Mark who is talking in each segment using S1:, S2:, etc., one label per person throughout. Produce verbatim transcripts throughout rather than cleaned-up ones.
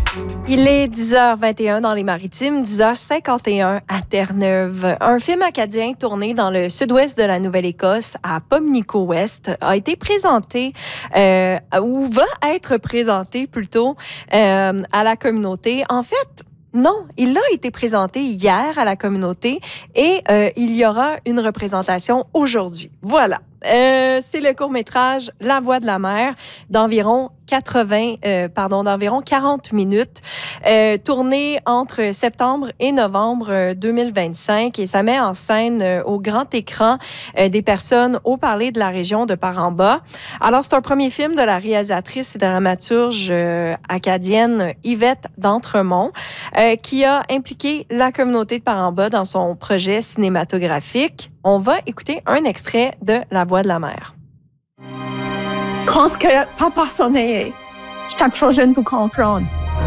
S1: Il est dix heures vingt et un dans les Maritimes, dix heures cinquante et un à Terre-Neuve. Un film acadien tourné dans le sud-ouest de la Nouvelle-Écosse, à Pimlico-Ouest, a été présenté, euh, ou va être présenté plutôt, euh, à la communauté. En fait, non, il a été présenté hier à la communauté et euh, il y aura une représentation aujourd'hui. Voilà. Euh, c'est le court-métrage La Voix de la mer d'environ quatre-vingts, euh, pardon, d'environ quarante minutes, euh, tourné entre septembre et novembre deux mille vingt-cinq, et ça met en scène euh, au grand écran euh, des personnes haut parlées de la région de Par-en-Bas. Alors, c'est un premier film de la réalisatrice et dramaturge euh, acadienne Yvette d'Entremont, euh, qui a impliqué la communauté de Par-en-Bas dans son projet cinématographique. On va écouter un extrait de La Voix de la mer.
S2: Quand ce que papa sonnait, j'étais trop jeune pour comprendre.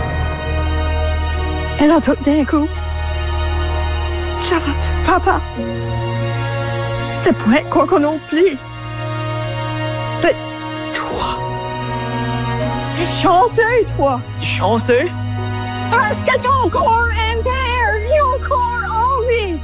S2: Et là, tout d'un coup, j'avais papa. C'est pas quoi qu'on oublie. Mais toi, t'es chanceux, toi.
S3: Chanceux?
S2: Parce que t'as encore un père, il a encore envie.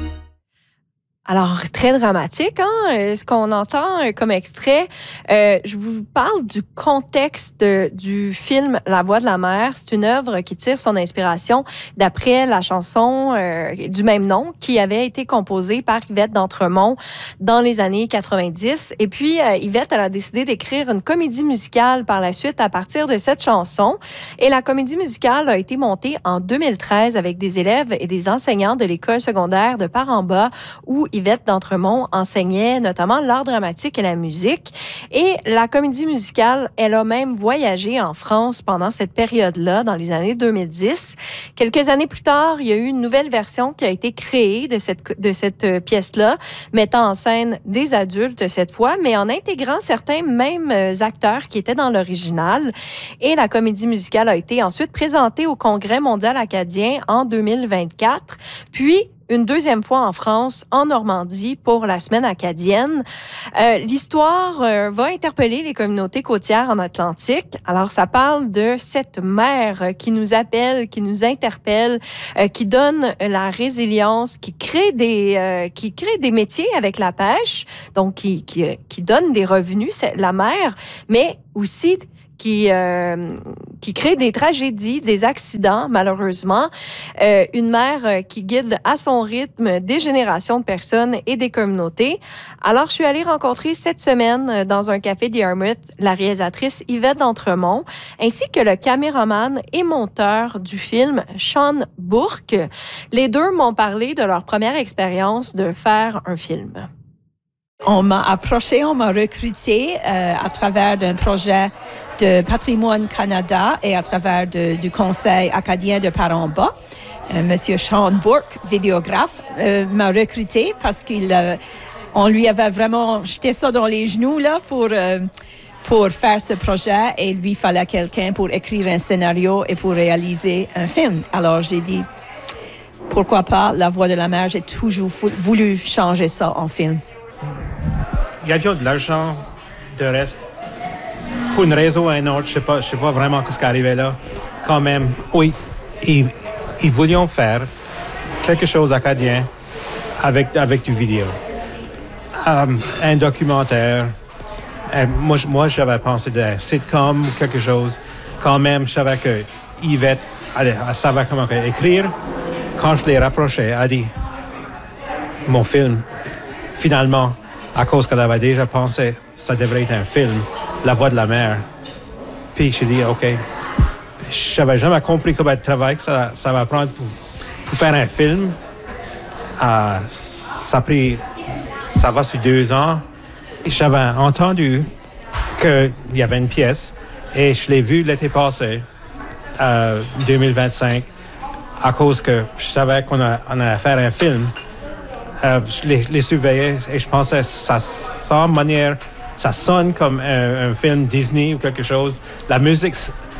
S1: Alors, très dramatique, hein, ce qu'on entend comme extrait. Euh, je vous parle du contexte de, du film La Voix de la mer. C'est une œuvre qui tire son inspiration d'après la chanson euh, du même nom qui avait été composée par Yvette d'Entremont dans les années quatre-vingt-dix. Et puis, euh, Yvette, elle a décidé d'écrire une comédie musicale par la suite à partir de cette chanson. Et la comédie musicale a été montée en deux mille treize avec des élèves et des enseignants de l'école secondaire de Par-en-Bas, où Yvette d'Entremont enseignait notamment l'art dramatique et la musique. Et la comédie musicale, elle a même voyagé en France pendant cette période-là, dans les années deux mille dix. Quelques années plus tard, il y a eu une nouvelle version qui a été créée de cette, de cette pièce-là, mettant en scène des adultes cette fois, mais en intégrant certains mêmes acteurs qui étaient dans l'original. Et la comédie musicale a été ensuite présentée au Congrès mondial acadien en deux mille vingt-quatre, puis une deuxième fois en France, en Normandie, pour la semaine acadienne. Euh, l'histoire euh, va interpeller les communautés côtières en Atlantique. Alors, ça parle de cette mer qui nous appelle, qui nous interpelle, euh, qui donne la résilience, qui crée des, euh, qui crée des métiers avec la pêche, donc qui, qui, qui donne des revenus, c'est la mer, mais aussi qui euh, qui crée des tragédies, des accidents, malheureusement. Euh, une mer euh, qui guide à son rythme des générations de personnes et des communautés. Alors, je suis allée rencontrer cette semaine euh, dans un café d'Yarmouth la réalisatrice Yvette d'Entremont, ainsi que le caméraman et monteur du film, Sean Bourque. Les deux m'ont parlé de leur première expérience de faire un film.
S4: On m'a approché, on m'a recruté euh, à travers d'un projet de Patrimoine Canada et à travers de, du Conseil acadien de Par-en-Bas. Euh, Monsieur Sean Bourque, vidéographe, euh, m'a recruté parce qu'il, euh, on lui avait vraiment jeté ça dans les genoux là pour euh, pour faire ce projet, et lui fallait quelqu'un pour écrire un scénario et pour réaliser un film. Alors j'ai dit pourquoi pas La Voix de la mer. J'ai toujours voulu changer ça en film.
S5: Il y a de l'argent de reste. Pour une raison ou une autre, je ne sais pas, je sais pas vraiment ce qui est arrivé là. Quand même, oui, ils, ils voulaient faire quelque chose acadien avec, avec du vidéo. Um, un documentaire. Et moi, moi, j'avais pensé d'un sitcom ou quelque chose. Quand même, je savais que Yvette, elle, elle savait comment écrire. Quand je l'ai rapproché, elle a dit mon film, finalement, à cause qu'elle avait déjà pensé, ça devrait être un film, La Voix de la mer. Puis je dis, OK, je n'avais jamais compris combien de travail que ça, ça va prendre pour, pour faire un film. Euh, ça a pris, ça va sur deux ans. J'avais entendu qu'il y avait une pièce et je l'ai vue l'été passé, euh, deux mille vingt-cinq, à cause que je savais qu'on a, on allait faire un film. Euh, je les, les surveillais et je pensais que ça sonne manière, ça sonne comme un, un film Disney ou quelque chose. La musique,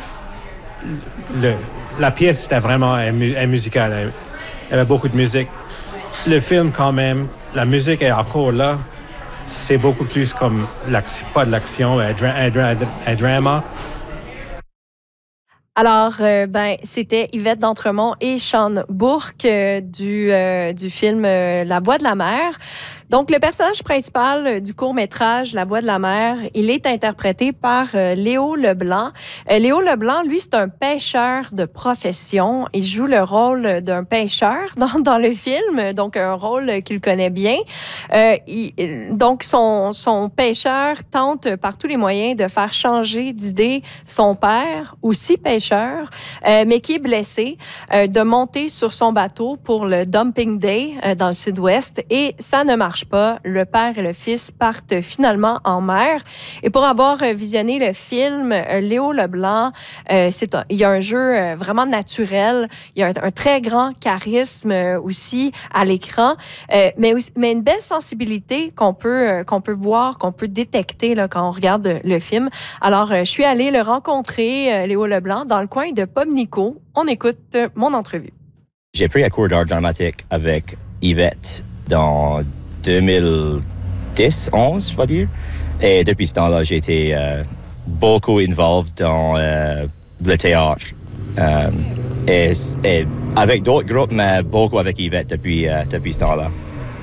S5: le, la pièce était vraiment un, un musical. Il y avait beaucoup de musique. Le film, quand même, la musique est encore là. C'est beaucoup plus comme l'action, pas de l'action, un, dra- un, dra- un drama.
S1: Alors, euh, ben, c'était Yvette d'Entremont et Sean Bourque euh, du, euh, du film euh, La Voix de la mer. Donc, le personnage principal du court-métrage La Voix de la mer, il est interprété par euh, Léo Leblanc. Euh, Léo Leblanc, lui, c'est un pêcheur de profession. Il joue le rôle d'un pêcheur dans, dans le film, donc un rôle qu'il connaît bien. Euh, il, donc, son, son pêcheur tente par tous les moyens de faire changer d'idée son père, aussi pêcheur, euh, mais qui est blessé, euh, de monter sur son bateau pour le Dumping Day euh, dans le sud-ouest. Et ça ne marche pas. Le père et le fils partent finalement en mer. Et pour avoir visionné le film, Léo Leblanc, euh, c'est un, il y a un jeu euh, vraiment naturel. Il y a un, un très grand charisme euh, aussi à l'écran, euh, mais, aussi, mais une belle sensibilité qu'on peut, euh, qu'on peut voir, qu'on peut détecter là, quand on regarde le film. Alors, euh, je suis allée le rencontrer, euh, Léo Leblanc, dans le coin de Pomnico. On écoute euh, mon entrevue.
S3: J'ai pris un cours d'art dramatique avec Yvette dans deux mille dix, onze, je vais dire. Et depuis ce temps-là, j'ai été euh, beaucoup involved dans euh, le théâtre. Euh, et, et avec d'autres groupes, mais beaucoup avec Yvette depuis, euh, depuis ce temps-là.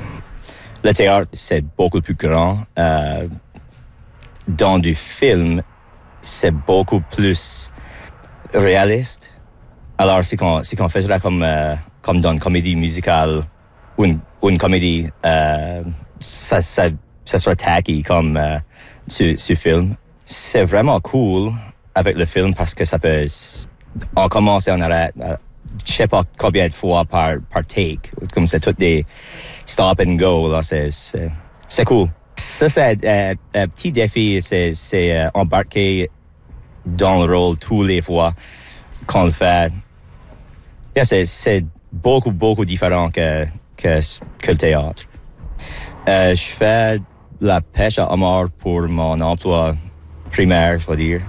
S3: Le théâtre, c'est beaucoup plus grand. Euh, dans du film, c'est beaucoup plus réaliste. Alors, c'est qu'on, c'est qu'on faisait comme, euh, comme dans une comédie musicale ou une, ou une comédie, euh, ça, ça, ça sera tacky comme euh, ce, ce film. C'est vraiment cool avec le film parce que ça peut... On commence et on arrête. Euh, je sais pas combien de fois par, par take. Comme c'est tout des stop and go. Là, c'est, c'est, c'est cool. Ça, c'est euh, un petit défi, c'est, c'est euh, embarquer dans le rôle tous les fois qu'on le fait. Yeah, c'est, c'est beaucoup, beaucoup différent que, que, que le théâtre. Euh, je fais la pêche à homard pour mon emploi primaire, je veux dire.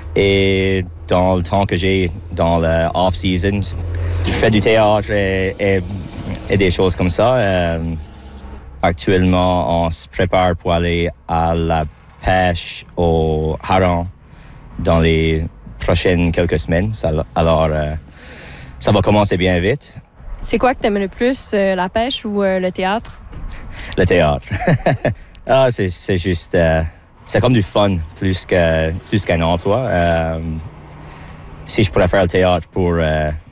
S3: Et dans le temps que j'ai dans le off-season, je fais du théâtre et, et, et des choses comme ça. Euh, actuellement, on se prépare pour aller à la pêche au hareng dans les prochaines quelques semaines. Alors, euh, ça va commencer bien vite.
S1: C'est quoi que t'aimes le plus, euh, la pêche ou euh, le théâtre?
S3: Le théâtre. ah, c'est, c'est juste... Euh, c'est comme du fun plus, que, plus qu'un emploi. Euh, si je pourrais faire le théâtre pour... Euh,